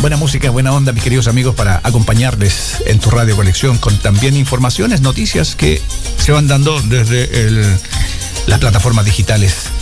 Buena música, buena onda, mis queridos amigos, para acompañarles en tu Radio Conexión con también informaciones, noticias que se van dando desde las plataformas digitales